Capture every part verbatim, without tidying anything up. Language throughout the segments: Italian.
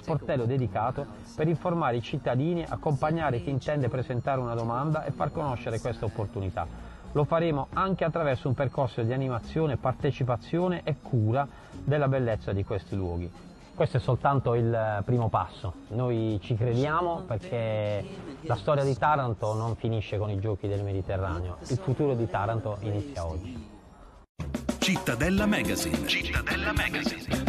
sportello dedicato per informare i cittadini, accompagnare chi intende presentare una domanda e far conoscere questa opportunità. Lo faremo anche attraverso un percorso di animazione, partecipazione e cura della bellezza di questi luoghi. Questo è soltanto il primo passo, noi ci crediamo perché la storia di Taranto non finisce con i giochi del Mediterraneo, il futuro di Taranto inizia oggi. Cittadella Magazine. Cittadella Magazine.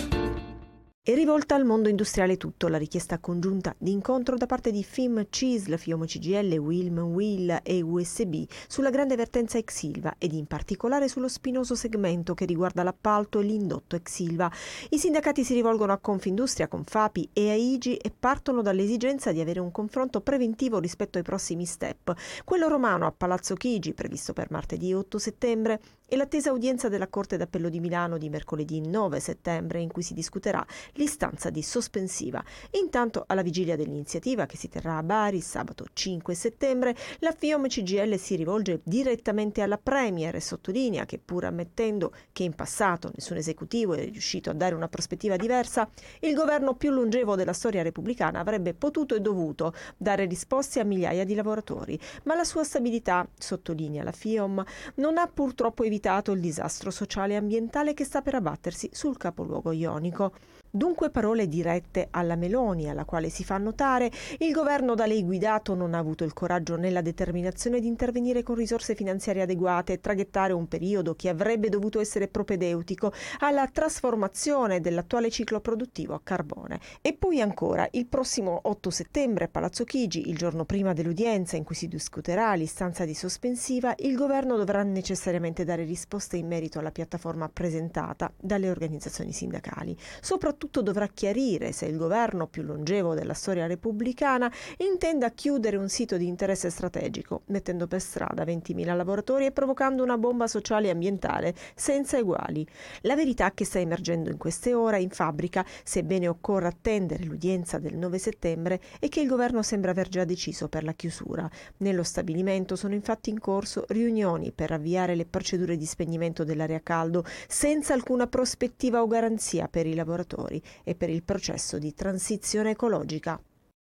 È rivolta al mondo industriale tutto la richiesta congiunta di incontro da parte di F I M, C I S L, FIOM C G I L, Wilm, Will e U S B sulla grande vertenza ex Ilva ed in particolare sullo spinoso segmento che riguarda l'appalto e l'indotto ex Ilva. I sindacati si rivolgono a Confindustria, Confapi e a I G I e partono dall'esigenza di avere un confronto preventivo rispetto ai prossimi step. Quello romano a Palazzo Chigi, previsto per martedì otto settembre, e l'attesa udienza della Corte d'Appello di Milano di mercoledì nove settembre in cui si discuterà l'istanza di sospensiva. Intanto, alla vigilia dell'iniziativa che si terrà a Bari sabato cinque settembre, la FIOM C G I L si rivolge direttamente alla Premier e sottolinea che, pur ammettendo che in passato nessun esecutivo è riuscito a dare una prospettiva diversa, il governo più longevo della storia repubblicana avrebbe potuto e dovuto dare risposte a migliaia di lavoratori. Ma la sua stabilità, sottolinea la FIOM, non ha purtroppo evitato il disastro sociale e ambientale che sta per abbattersi sul capoluogo ionico. Dunque parole dirette alla Meloni, alla quale si fa notare il governo da lei guidato non ha avuto il coraggio né la determinazione di intervenire con risorse finanziarie adeguate e traghettare un periodo che avrebbe dovuto essere propedeutico alla trasformazione dell'attuale ciclo produttivo a carbone. E poi ancora, il prossimo otto settembre a Palazzo Chigi, il giorno prima dell'udienza in cui si discuterà l'istanza di sospensiva, il governo dovrà necessariamente dare risposte in merito alla piattaforma presentata dalle organizzazioni sindacali. Soprattutto dovrà chiarire se il governo più longevo della storia repubblicana intenda chiudere un sito di interesse strategico, mettendo per strada ventimila lavoratori e provocando una bomba sociale e ambientale senza eguali. La verità che sta emergendo in queste ore in fabbrica, sebbene occorra attendere l'udienza del nove settembre, è che il governo sembra aver già deciso per la chiusura. Nello stabilimento sono infatti in corso riunioni per avviare le procedure di spegnimento dell'area a caldo senza alcuna prospettiva o garanzia per i lavoratori e per il processo di transizione ecologica.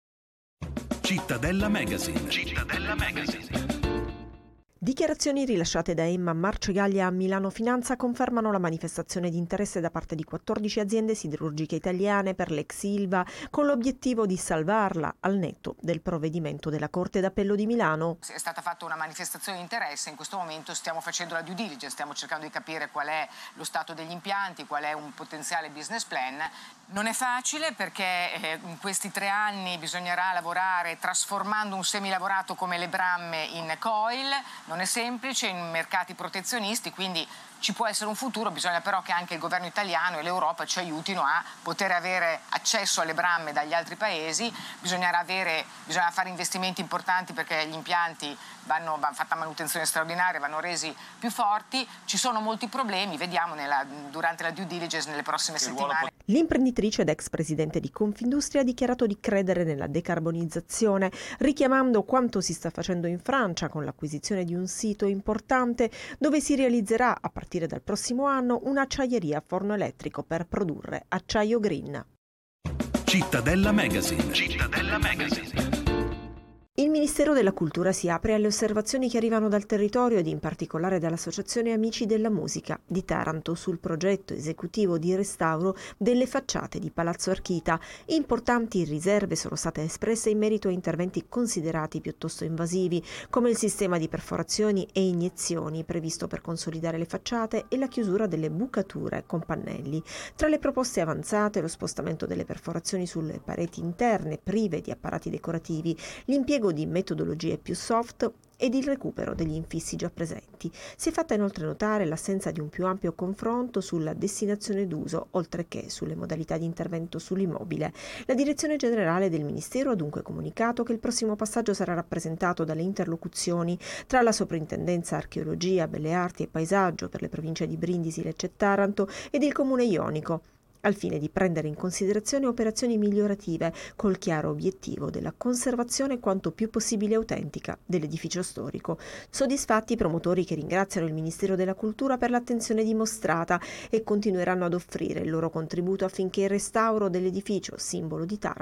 Cittadella Magazine. Cittadella Magazine. Dichiarazioni rilasciate da Emma Marcegaglia a Milano Finanza confermano la manifestazione di interesse da parte di quattordici aziende siderurgiche italiane per l'ex Ilva, con l'obiettivo di salvarla al netto del provvedimento della Corte d'Appello di Milano. È stata fatta una manifestazione di interesse, in questo momento stiamo facendo la due diligence, stiamo cercando di capire qual è lo stato degli impianti, qual è un potenziale business plan. Non è facile perché eh, in questi tre anni bisognerà lavorare trasformando un semilavorato come le bramme in coil. Non è semplice in mercati protezionisti, quindi ci può essere un futuro, bisogna però che anche il governo italiano e l'Europa ci aiutino a poter avere accesso alle bramme dagli altri paesi, bisognerà avere, bisogna fare investimenti importanti perché gli impianti vanno, va fatta manutenzione straordinaria, vanno resi più forti, ci sono molti problemi, vediamo nella, durante la due diligence nelle prossime che settimane. L'imprenditrice ed ex presidente di Confindustria ha dichiarato di credere nella decarbonizzazione, richiamando quanto si sta facendo in Francia con l'acquisizione di un sito importante dove si realizzerà a partire dal prossimo anno un'acciaieria a forno elettrico per produrre acciaio green. Cittadella Magazine. Cittadella Magazine. Il Ministero della Cultura si apre alle osservazioni che arrivano dal territorio ed in particolare dall'Associazione Amici della Musica di Taranto sul progetto esecutivo di restauro delle facciate di Palazzo Archita. Importanti riserve sono state espresse in merito a interventi considerati piuttosto invasivi, come il sistema di perforazioni e iniezioni previsto per consolidare le facciate e la chiusura delle bucature con pannelli. Tra le proposte avanzate lo spostamento delle perforazioni sulle pareti interne prive di apparati decorativi, l'impiego di metodologie più soft ed il recupero degli infissi già presenti. Si è fatta inoltre notare l'assenza di un più ampio confronto sulla destinazione d'uso, oltre che sulle modalità di intervento sull'immobile. La direzione generale del Ministero ha dunque comunicato che il prossimo passaggio sarà rappresentato dalle interlocuzioni tra la Soprintendenza Archeologia, Belle Arti e Paesaggio per le province di Brindisi, Lecce e Taranto ed il Comune Ionico, al fine di prendere in considerazione operazioni migliorative col chiaro obiettivo della conservazione quanto più possibile autentica dell'edificio storico. Soddisfatti i promotori che ringraziano il Ministero della Cultura per l'attenzione dimostrata e continueranno ad offrire il loro contributo affinché il restauro dell'edificio, simbolo di Taranto,